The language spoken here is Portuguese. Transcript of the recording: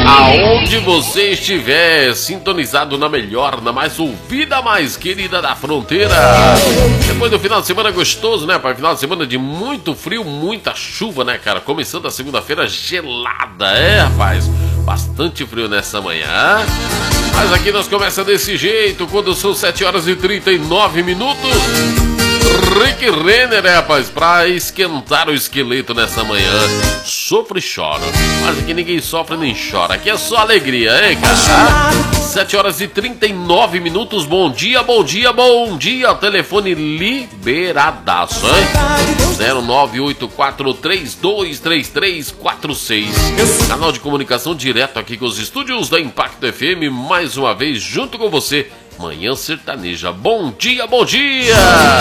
Aonde você estiver, sintonizado na melhor, na mais ouvida, mais querida da fronteira. Depois do final de semana gostoso, né, pai? Final de semana de muito frio, muita chuva, né, cara? Começando a segunda-feira gelada, rapaz? Bastante frio nessa manhã. Mas aqui nós começamos desse jeito, quando são 7h39. Rick Renner, rapaz, pra esquentar o esqueleto nessa manhã. Sofre e chora, mas aqui ninguém sofre nem chora, aqui é só alegria, hein, cara? 7h39. Bom dia, bom dia, bom dia. Telefone liberadaço, hein? 0984323346. Canal de comunicação direto aqui com os estúdios da Impacto FM, mais uma vez junto com você. Manhã Sertaneja. Bom dia, bom dia!